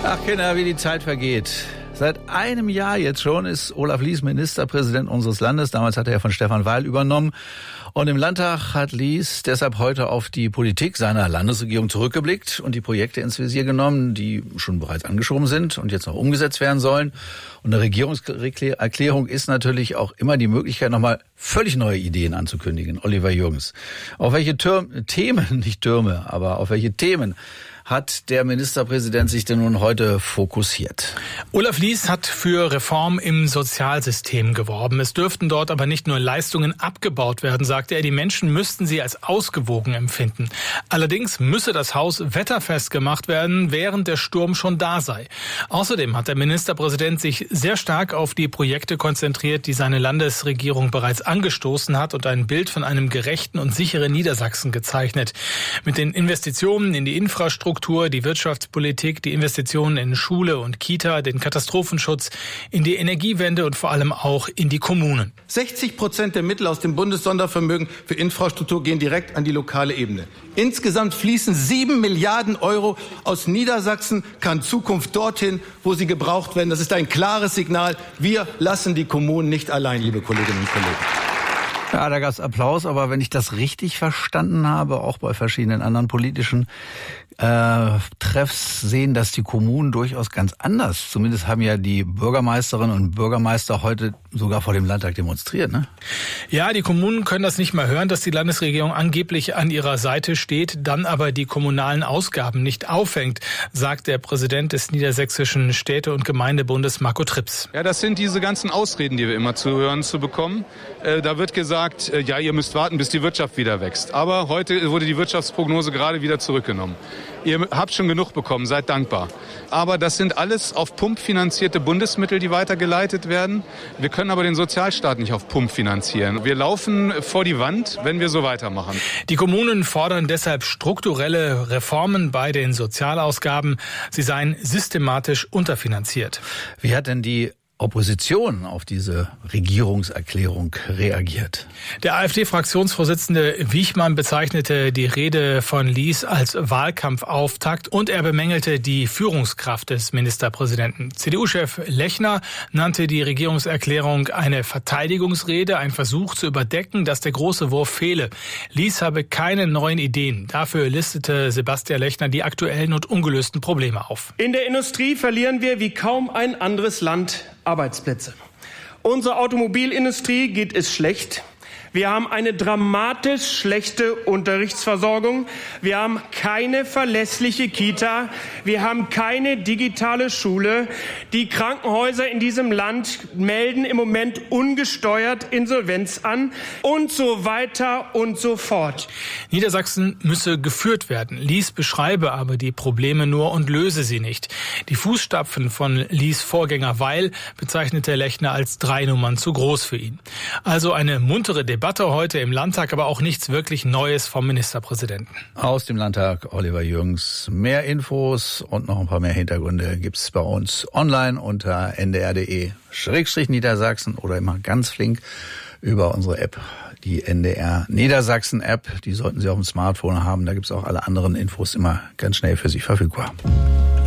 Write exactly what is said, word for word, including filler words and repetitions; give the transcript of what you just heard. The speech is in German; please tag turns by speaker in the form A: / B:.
A: Ach Kinder, wie die Zeit vergeht. Seit einem Jahr jetzt schon ist Olaf Lies Ministerpräsident unseres Landes. Damals hat er ja von Stefan Weil übernommen. Und im Landtag hat Lies deshalb heute auf die Politik seiner Landesregierung zurückgeblickt und die Projekte ins Visier genommen, die schon bereits angeschoben sind und jetzt noch umgesetzt werden sollen. Und eine Regierungserklärung ist natürlich auch immer die Möglichkeit, nochmal völlig neue Ideen anzukündigen. Oliver Jürgens. Auf welche Türme, Themen, nicht Türme, aber auf welche Themen hat der Ministerpräsident sich denn nun heute fokussiert?
B: Olaf Lies hat für Reform im Sozialsystem geworben. Es dürften dort aber nicht nur Leistungen abgebaut werden, sagte er. Die Menschen müssten sie als ausgewogen empfinden. Allerdings müsse das Haus wetterfest gemacht werden, während der Sturm schon da sei. Außerdem hat der Ministerpräsident sich sehr stark auf die Projekte konzentriert, die seine Landesregierung bereits angestoßen hat und ein Bild von einem gerechten und sicheren Niedersachsen gezeichnet. Mit den Investitionen in die Infrastruktur, die Wirtschaftspolitik, die Investitionen in Schule und Kita, den Katastrophenschutz, in die Energiewende und vor allem auch in die Kommunen.
C: sechzig Prozent der Mittel aus dem Bundessondervermögen für Infrastruktur gehen direkt an die lokale Ebene. Insgesamt fließen sieben Milliarden Euro aus Niedersachsen, kann Zukunft dorthin, wo sie gebraucht werden. Das ist ein klares Signal. Wir lassen die Kommunen nicht allein, liebe Kolleginnen und Kollegen.
A: Ja, da gab es Applaus, aber wenn ich das richtig verstanden habe, auch bei verschiedenen anderen politischen äh, Treffs sehen das die Kommunen durchaus ganz anders. Zumindest haben ja die Bürgermeisterinnen und Bürgermeister heute sogar vor dem Landtag demonstriert, ne?
B: Ja, die Kommunen können das nicht mehr hören, dass die Landesregierung angeblich an ihrer Seite steht, dann aber die kommunalen Ausgaben nicht auffängt, sagt der Präsident des Niedersächsischen Städte- und Gemeindebundes, Marco Trips.
D: Ja, das sind diese ganzen Ausreden, die wir immer zu hören zu bekommen. Äh, da wird gesagt, äh, ja, ihr müsst warten, bis die Wirtschaft wieder wächst. Aber heute wurde die Wirtschaftsprognose gerade wieder zurückgenommen. Ihr habt schon genug bekommen, seid dankbar. Aber das sind alles auf Pump finanzierte Bundesmittel, die weitergeleitet werden. Wir können aber den Sozialstaat nicht auf Pump finanzieren. Wir laufen vor die Wand, wenn wir so weitermachen.
B: Die Kommunen fordern deshalb strukturelle Reformen bei den Sozialausgaben. Sie seien systematisch unterfinanziert.
A: Wie hat denn die Opposition auf diese Regierungserklärung reagiert?
B: Der AfD-Fraktionsvorsitzende Wiechmann bezeichnete die Rede von Lies als Wahlkampfauftakt und er bemängelte die Führungskraft des Ministerpräsidenten. C D U-Chef Lechner nannte die Regierungserklärung eine Verteidigungsrede, ein Versuch zu überdecken, dass der große Wurf fehle. Lies habe keine neuen Ideen. Dafür listete Sebastian Lechner die aktuellen und ungelösten Probleme auf.
E: In der Industrie verlieren wir wie kaum ein anderes Land Arbeitsplätze. Unserer Automobilindustrie geht es schlecht. Wir haben eine dramatisch schlechte Unterrichtsversorgung. Wir haben keine verlässliche Kita. Wir haben keine digitale Schule. Die Krankenhäuser in diesem Land melden im Moment ungesteuert Insolvenz an und so weiter und so fort.
B: Niedersachsen müsse geführt werden. Lies beschreibe aber die Probleme nur und löse sie nicht. Die Fußstapfen von Lies Vorgänger Weil bezeichnete Lechner als drei Nummern zu groß für ihn. Also eine muntere Debatte. Debatte heute im Landtag, aber auch nichts wirklich Neues vom Ministerpräsidenten.
A: Aus dem Landtag Oliver Jürgens. Mehr Infos und noch ein paar mehr Hintergründe gibt's bei uns online unter n d r punkt d e Schrägstrich Niedersachsen oder immer ganz flink über unsere App, die N D R Niedersachsen App. Die sollten Sie auf dem Smartphone haben. Da gibt's auch alle anderen Infos immer ganz schnell für Sie verfügbar.